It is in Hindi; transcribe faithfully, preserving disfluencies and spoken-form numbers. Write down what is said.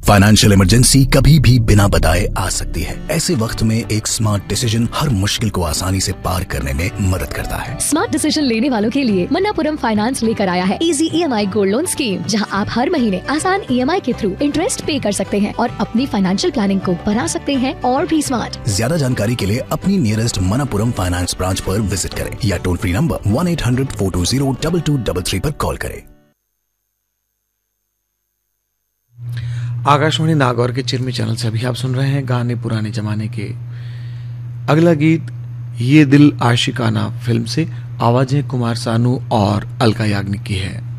फाइनेंशियल इमरजेंसी कभी भी बिना बताए आ सकती है। ऐसे वक्त में एक स्मार्ट डिसीजन हर मुश्किल को आसानी से पार करने में मदद करता है। स्मार्ट डिसीजन लेने वालों के लिए मन्नापुरम फाइनेंस लेकर आया है easy EMI gold loan scheme, जहां आप हर महीने आसान ईएमआई के थ्रू इंटरेस्ट पे कर सकते हैं और अपनी फाइनेंशियल प्लानिंग को बना सकते हैं और भी स्मार्ट। ज्यादा जानकारी के लिए अपनी नियरेस्ट मन्नापुरम फाइनेंस ब्रांच पर विजिट करें या toll free number one eight hundred four to zero double two double three पर कॉल करें। आकाशवाणी नागौर के चिरमी चैनल से अभी आप सुन रहे हैं गाने पुराने जमाने के। अगला गीत ये दिल आशिकाना फिल्म से, आवाजें कुमार सानू और अलका याग्निक की है।